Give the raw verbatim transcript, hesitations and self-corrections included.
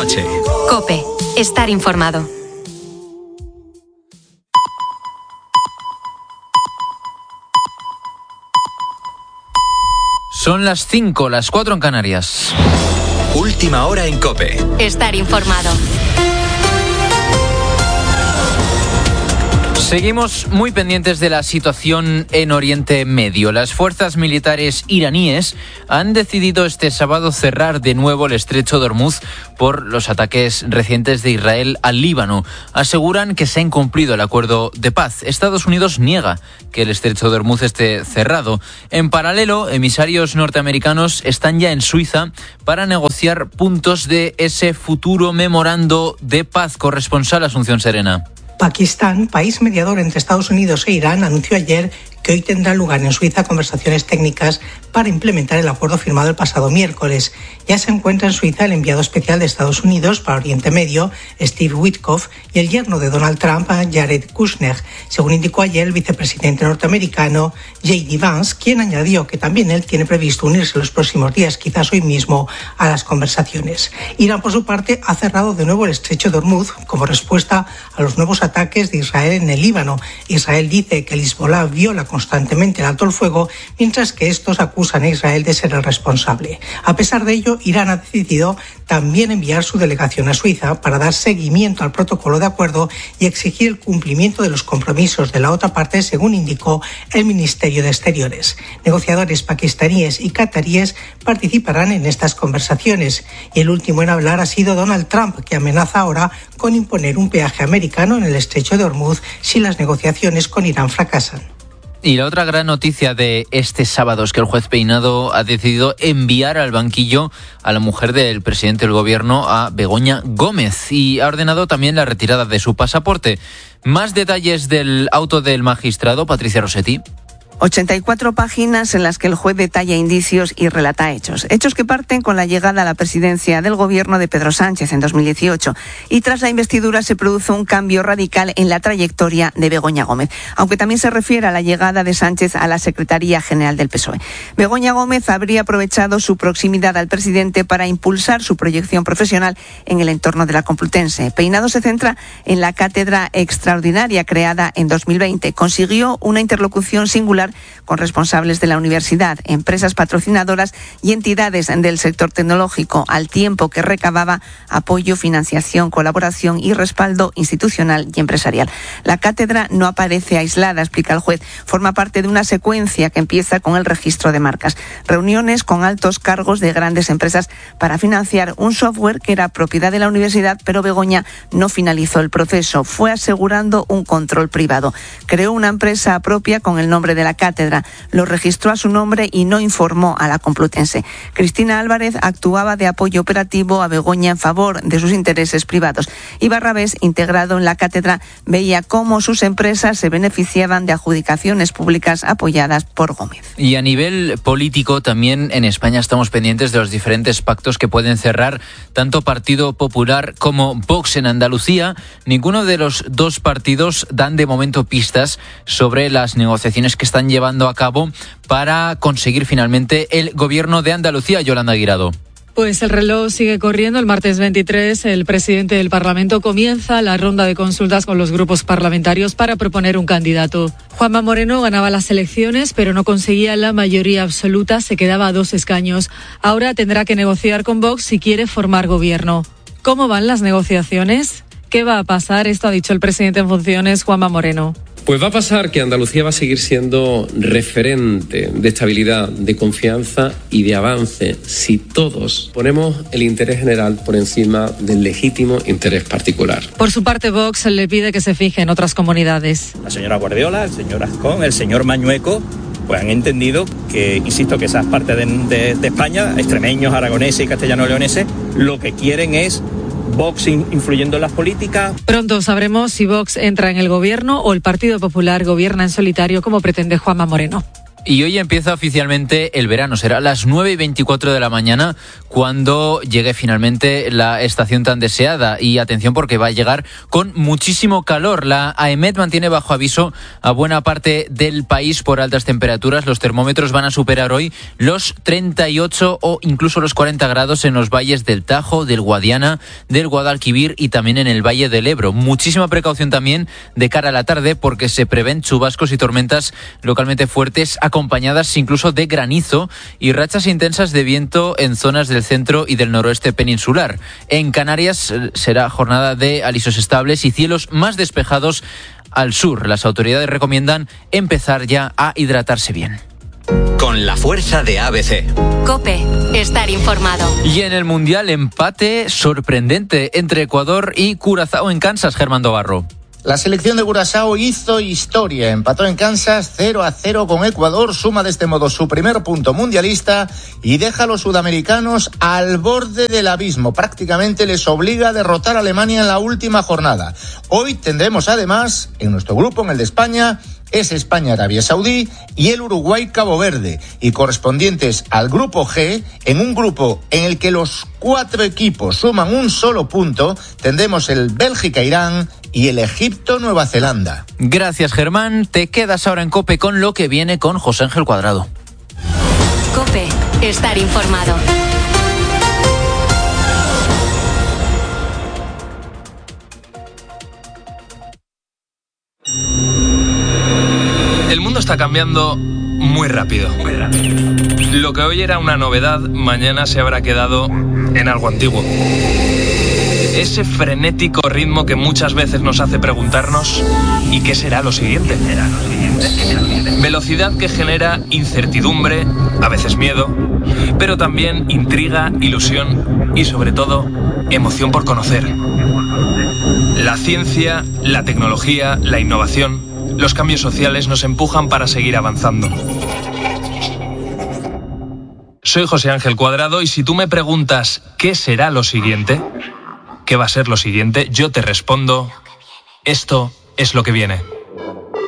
noche. COPE. Estar informado. Son las cinco, las cuatro en Canarias. Última hora en COPE. Estar informado. Seguimos muy pendientes de la situación en Oriente Medio. Las fuerzas militares iraníes han decidido este sábado cerrar de nuevo el estrecho de Hormuz por los ataques recientes de Israel al Líbano. Aseguran que se ha incumplido el acuerdo de paz. Estados Unidos niega que el estrecho de Hormuz esté cerrado. En paralelo, emisarios norteamericanos están ya en Suiza para negociar puntos de ese futuro memorando de paz. Corresponsal Asunción Serena. Pakistán, país mediador entre Estados Unidos e Irán, anunció ayer que hoy tendrán lugar en Suiza conversaciones técnicas para implementar el acuerdo firmado el pasado miércoles. Ya se encuentra en Suiza el enviado especial de Estados Unidos para Oriente Medio, Steve Witkoff, y el yerno de Donald Trump, Jared Kushner, según indicó ayer el vicepresidente norteamericano J D Vance, quien añadió que también él tiene previsto unirse los próximos días, quizás hoy mismo, a las conversaciones. Irán, por su parte, ha cerrado de nuevo el estrecho de Hormuz como respuesta a los nuevos ataques de Israel en el Líbano. Israel dice que el Hezbollah viola constantemente el alto el fuego, mientras que estos acusan a Israel de ser el responsable. A pesar de ello, Irán ha decidido también enviar su delegación a Suiza para dar seguimiento al protocolo de acuerdo y exigir el cumplimiento de los compromisos de la otra parte, según indicó el Ministerio de Exteriores. Negociadores pakistaníes y cataríes participarán en estas conversaciones, y el último en hablar ha sido Donald Trump, que amenaza ahora con imponer un peaje americano en el estrecho de Hormuz si las negociaciones con Irán fracasan. Y la otra gran noticia de este sábado es que el juez Peinado ha decidido enviar al banquillo a la mujer del presidente del gobierno, a Begoña Gómez, y ha ordenado también la retirada de su pasaporte. Más detalles del auto del magistrado, Patricia Rossetti. ochenta y cuatro páginas en las que el juez detalla indicios y relata hechos. Hechos que parten con la llegada a la presidencia del gobierno de Pedro Sánchez en dos mil dieciocho. Y tras la investidura se produce un cambio radical en la trayectoria de Begoña Gómez, aunque también se refiere a la llegada de Sánchez a la Secretaría General del P S O E. Begoña Gómez habría aprovechado su proximidad al presidente para impulsar su proyección profesional en el entorno de la Complutense. Peinado se centra en la cátedra extraordinaria creada en dos mil veinte. Consiguió una interlocución singular con responsables de la universidad, empresas patrocinadoras y entidades del sector tecnológico, al tiempo que recababa apoyo, financiación, colaboración y respaldo institucional y empresarial. La cátedra no aparece aislada, explica el juez. Forma parte de una secuencia que empieza con el registro de marcas, reuniones con altos cargos de grandes empresas para financiar un software que era propiedad de la universidad, pero Begoña no finalizó el proceso. Fue asegurando un control privado. Creó una empresa propia con el nombre de la cátedra, lo registró a su nombre y no informó a la Complutense. Cristina Álvarez actuaba de apoyo operativo a Begoña en favor de sus intereses privados. Y Barrabés, integrado en la cátedra, veía cómo sus empresas se beneficiaban de adjudicaciones públicas apoyadas por Gómez. Y a nivel político, también en España estamos pendientes de los diferentes pactos que pueden cerrar tanto Partido Popular como Vox en Andalucía. Ninguno de los dos partidos dan de momento pistas sobre las negociaciones que están llevando a cabo para conseguir finalmente el gobierno de Andalucía. Yolanda Guirado. Pues el reloj sigue corriendo. El martes veintitrés, el presidente del Parlamento comienza la ronda de consultas con los grupos parlamentarios para proponer un candidato. Juanma Moreno ganaba las elecciones, pero no conseguía la mayoría absoluta, se quedaba a dos escaños. Ahora tendrá que negociar con Vox si quiere formar gobierno. ¿Cómo van las negociaciones? ¿Qué va a pasar? Esto ha dicho el presidente en funciones, Juanma Moreno. Pues va a pasar que Andalucía va a seguir siendo referente de estabilidad, de confianza y de avance si todos ponemos el interés general por encima del legítimo interés particular. Por su parte, Vox le pide que se fije en otras comunidades. La señora Guardiola, el señor Azcón, el señor Mañueco, pues han entendido que, insisto, que esas partes de, de, de España, extremeños, aragoneses y castellano-leoneses, lo que quieren es Vox influyendo en las políticas. Pronto sabremos si Vox entra en el gobierno o el Partido Popular gobierna en solitario como pretende Juanma Moreno. Y hoy empieza oficialmente el verano. Será a las nueve y veinticuatro de la mañana cuando llegue finalmente la estación tan deseada. Y atención, porque va a llegar con muchísimo calor. La AEMET mantiene bajo aviso a buena parte del país por altas temperaturas. Los termómetros van a superar hoy los treinta y ocho o incluso los cuarenta grados en los valles del Tajo, del Guadiana, del Guadalquivir y también en el Valle del Ebro. Muchísima precaución también de cara a la tarde, porque se prevén chubascos y tormentas localmente fuertes, acompañadas incluso de granizo y rachas intensas de viento en zonas del centro y del noroeste peninsular. En Canarias será jornada de alisos estables y cielos más despejados al sur. Las autoridades recomiendan empezar ya a hidratarse bien. Con la fuerza de A B C. COPE, estar informado. Y en el Mundial, empate sorprendente entre Ecuador y Curazao en Kansas, Germán Dobarro. La selección de Curazao hizo historia, empató en Kansas cero a cero con Ecuador, suma de este modo su primer punto mundialista y deja a los sudamericanos al borde del abismo. Prácticamente les obliga a derrotar a Alemania en la última jornada. Hoy tendremos además, en nuestro grupo, en el de España, es España-Arabia Saudí y el Uruguay-Cabo Verde, y correspondientes al grupo G, en un grupo en el que los cuatro equipos suman un solo punto, tendremos el Bélgica-Irán y el Egipto-Nueva Zelanda. Gracias, Germán. Te quedas ahora en COPE con lo que viene con José Ángel Cuadrado. COPE, estar informado. El mundo está cambiando muy rápido. Muy rápido. Lo que hoy era una novedad, mañana se habrá quedado en algo antiguo. Ese frenético ritmo que muchas veces nos hace preguntarnos ¿y qué será lo siguiente? Velocidad que genera incertidumbre, a veces miedo, pero también intriga, ilusión y sobre todo emoción por conocer. La ciencia, la tecnología, la innovación, los cambios sociales nos empujan para seguir avanzando. Soy José Ángel Cuadrado y si tú me preguntas ¿qué será lo siguiente? ¿Qué va a ser lo siguiente? Yo te respondo, esto es lo que viene.